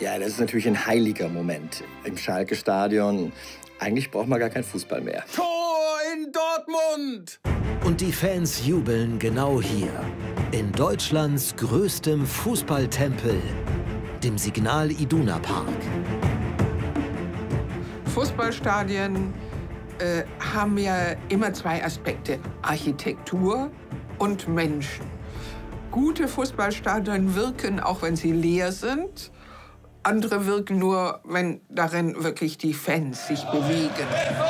Ja, das ist natürlich ein heiliger Moment im Schalke-Stadion. Eigentlich braucht man gar keinen Fußball mehr. Tor in Dortmund! Und die Fans jubeln genau hier, in Deutschlands größtem Fußballtempel, dem Signal Iduna Park. Fußballstadien haben ja immer zwei Aspekte: Architektur und Menschen. Gute Fußballstadien wirken, auch wenn sie leer sind. Andere wirken nur, wenn darin wirklich die Fans sich bewegen.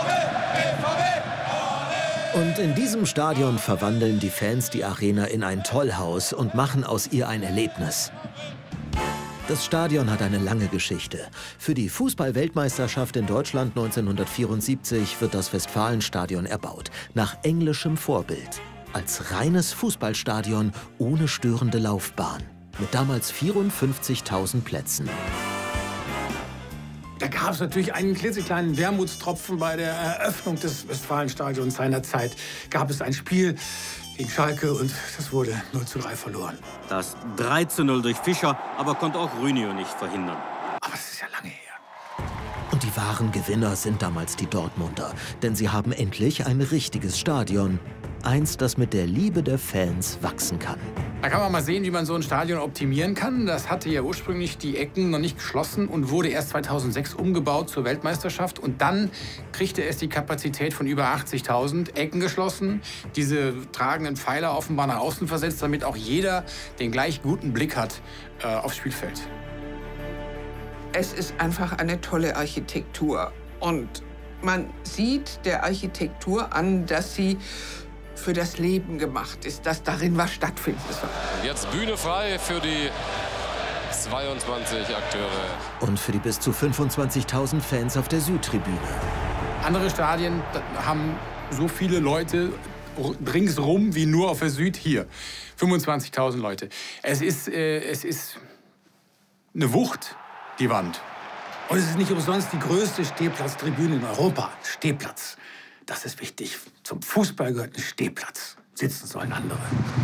Und in diesem Stadion verwandeln die Fans die Arena in ein Tollhaus und machen aus ihr ein Erlebnis. Das Stadion hat eine lange Geschichte. Für die Fußball-Weltmeisterschaft in Deutschland 1974 wird das Westfalenstadion erbaut, nach englischem Vorbild. Als reines Fußballstadion ohne störende Laufbahn. Mit damals 54.000 Plätzen. Da gab es natürlich einen klitzekleinen Wermutstropfen bei der Eröffnung des Westfalenstadions seinerzeit. Gab es ein Spiel gegen Schalke und das wurde 0:3 verloren. Das 3:0 durch Fischer, aber konnte auch Rünio nicht verhindern. Aber das ist ja lange her. Und die wahren Gewinner sind damals die Dortmunder. Denn sie haben endlich ein richtiges Stadion. Eins, das mit der Liebe der Fans wachsen kann. Da kann man mal sehen, wie man so ein Stadion optimieren kann. Das hatte ja ursprünglich die Ecken noch nicht geschlossen und wurde erst 2006 umgebaut zur Weltmeisterschaft. Und dann kriegte es die Kapazität von über 80.000, Ecken geschlossen, diese tragenden Pfeiler offenbar nach außen versetzt, damit auch jeder den gleich guten Blick hat aufs Spielfeld. Es ist einfach eine tolle Architektur. Und man sieht der Architektur an, dass sie für das Leben gemacht ist, dass darin was stattfinden soll. Jetzt Bühne frei für die 22 Akteure. Und für die bis zu 25.000 Fans auf der Südtribüne. Andere Stadien haben so viele Leute ringsrum wie nur auf der Süd hier. 25.000 Leute. Es ist eine Wucht, die Wand. Und es ist nicht umsonst die größte Stehplatztribüne in Europa. Stehplatz. Das ist wichtig. Zum Fußball gehört ein Stehplatz. Sitzen sollen andere.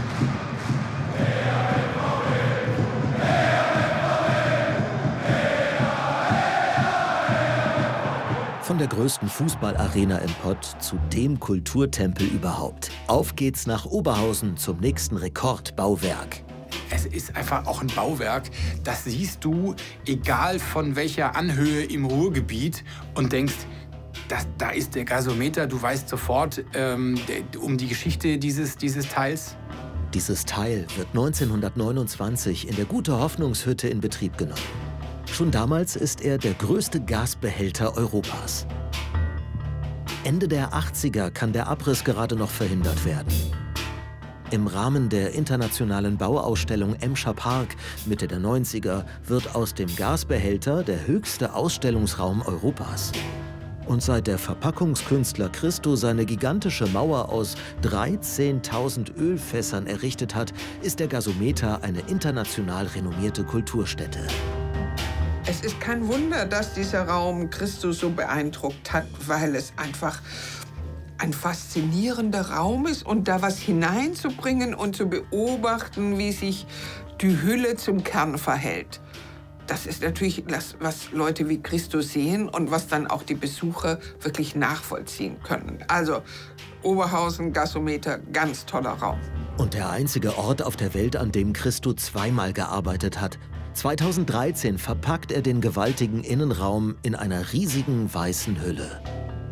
Von der größten Fußballarena im Pott zu dem Kulturtempel überhaupt. Auf geht's nach Oberhausen zum nächsten Rekordbauwerk. Es ist einfach auch ein Bauwerk, das siehst du, egal von welcher Anhöhe im Ruhrgebiet, und denkst, da ist der Gasometer, du weißt sofort um die Geschichte dieses Teils. Dieses Teil wird 1929 in der Gute-Hoffnungs-Hütte in Betrieb genommen. Schon damals ist er der größte Gasbehälter Europas. Ende der 80er kann der Abriss gerade noch verhindert werden. Im Rahmen der internationalen Bauausstellung Emscher Park Mitte der 90er wird aus dem Gasbehälter der höchste Ausstellungsraum Europas. Und seit der Verpackungskünstler Christo seine gigantische Mauer aus 13.000 Ölfässern errichtet hat, ist der Gasometer eine international renommierte Kulturstätte. Es ist kein Wunder, dass dieser Raum Christus so beeindruckt hat, weil es einfach ein faszinierender Raum ist. Und da was hineinzubringen und zu beobachten, wie sich die Hülle zum Kern verhält. Das ist natürlich das, was Leute wie Christus sehen und was dann auch die Besucher wirklich nachvollziehen können. Also Oberhausen, Gasometer, ganz toller Raum. Und der einzige Ort auf der Welt, an dem Christo zweimal gearbeitet hat. 2013 verpackt er den gewaltigen Innenraum in einer riesigen weißen Hülle.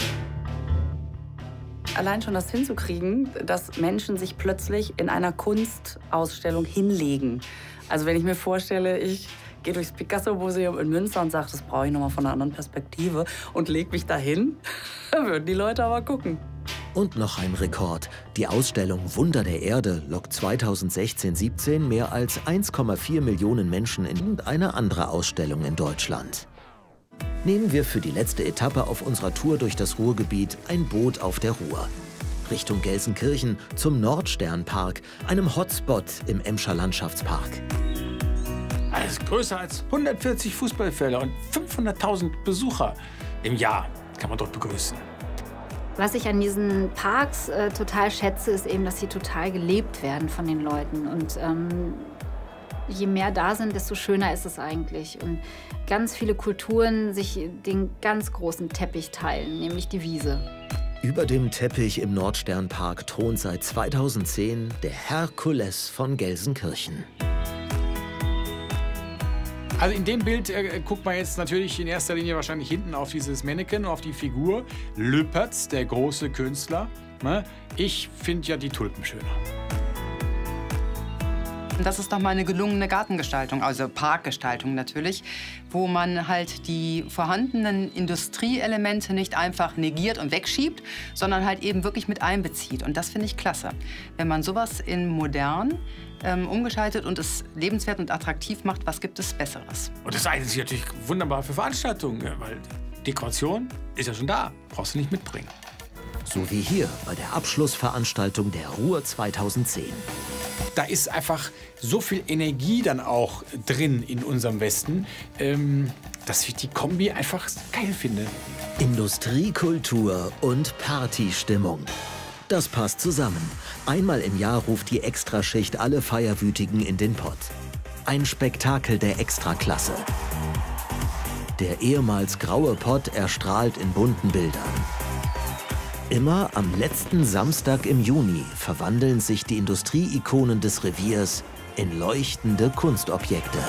Allein schon das hinzukriegen, dass Menschen sich plötzlich in einer Kunstausstellung hinlegen. Also wenn ich mir vorstelle, ich gehe durchs Picasso-Museum in Münster und sage, das brauche ich nochmal von einer anderen Perspektive und lege mich dahin, dann würden die Leute aber gucken. Und noch ein Rekord. Die Ausstellung Wunder der Erde lockt 2016/17 mehr als 1,4 Millionen Menschen in eine andere Ausstellung in Deutschland. Nehmen wir für die letzte Etappe auf unserer Tour durch das Ruhrgebiet ein Boot auf der Ruhr. Richtung Gelsenkirchen zum Nordsternpark, einem Hotspot im Emscher Landschaftspark. Es ist größer als 140 Fußballfelder und 500.000 Besucher im Jahr kann man dort begrüßen. Was ich an diesen Parks total schätze, ist eben, dass sie total gelebt werden von den Leuten. Und je mehr da sind, desto schöner ist es eigentlich. Und ganz viele Kulturen sich den ganz großen Teppich teilen, nämlich die Wiese. Über dem Teppich im Nordsternpark thront seit 2010 der Herkules von Gelsenkirchen. Also in dem Bild guckt man jetzt natürlich in erster Linie wahrscheinlich hinten auf dieses Mannequin, auf die Figur. Lüpertz, der große Künstler. Ne? Ich finde ja die Tulpen schöner. Das ist doch mal eine gelungene Gartengestaltung, also Parkgestaltung natürlich, wo man halt die vorhandenen Industrieelemente nicht einfach negiert und wegschiebt, sondern halt eben wirklich mit einbezieht. Und das finde ich klasse. Wenn man sowas in modern umgeschaltet und es lebenswert und attraktiv macht, was gibt es Besseres? Und das eignet sich natürlich wunderbar für Veranstaltungen, weil Dekoration ist ja schon da, brauchst du nicht mitbringen. So wie hier bei der Abschlussveranstaltung der Ruhr 2010. Da ist einfach so viel Energie dann auch drin in unserem Westen, dass ich die Kombi einfach geil finde. Industrie, Kultur und Partystimmung. Das passt zusammen. Einmal im Jahr ruft die Extraschicht alle Feierwütigen in den Pott. Ein Spektakel der Extraklasse. Der ehemals graue Pott erstrahlt in bunten Bildern. Immer am letzten Samstag im Juni verwandeln sich die Industrieikonen des Reviers in leuchtende Kunstobjekte.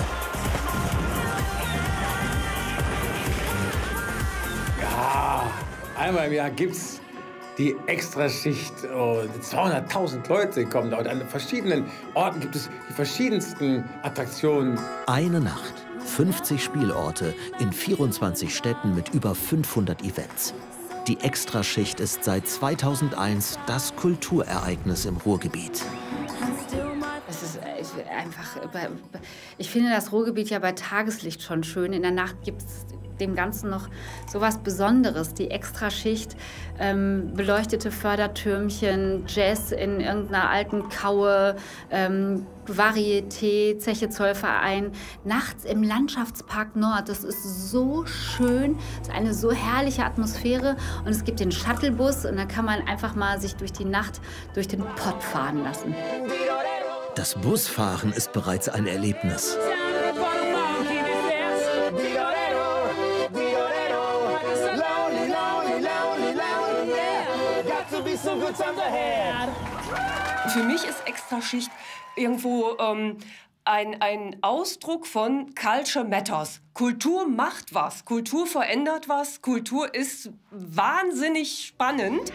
Ja, einmal im Jahr gibt's die Extraschicht. Oh, 200.000 Leute kommen da. Und an verschiedenen Orten gibt es die verschiedensten Attraktionen. Eine Nacht, 50 Spielorte in 24 Städten mit über 500 Events. Die Extraschicht ist seit 2001 das Kulturereignis im Ruhrgebiet. Es ist einfach, ich finde das Ruhrgebiet ja bei Tageslicht schon schön. In der Nacht gibt es dem Ganzen noch so was Besonderes. Die Extraschicht, beleuchtete Fördertürmchen, Jazz in irgendeiner alten Kaue, Varieté, Zeche Zollverein, nachts im Landschaftspark Nord. Das ist so schön, das ist eine so herrliche Atmosphäre. Und es gibt den Shuttlebus und da kann man einfach mal sich durch die Nacht durch den Pott fahren lassen. Das Busfahren ist bereits ein Erlebnis. Für mich ist Extraschicht irgendwo ein Ausdruck von Culture Matters. Kultur macht was, Kultur verändert was, Kultur ist wahnsinnig spannend.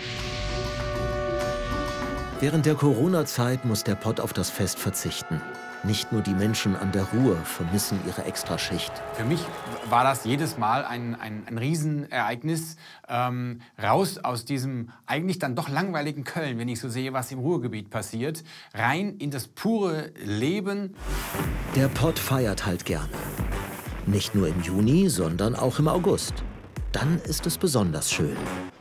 Während der Corona-Zeit muss der Pott auf das Fest verzichten. Nicht nur die Menschen an der Ruhr vermissen ihre Extraschicht. Für mich war das jedes Mal ein Riesenereignis. Raus aus diesem eigentlich dann doch langweiligen Köln, wenn ich so sehe, was im Ruhrgebiet passiert. Rein in das pure Leben. Der Pott feiert halt gerne. Nicht nur im Juni, sondern auch im August. Dann ist es besonders schön.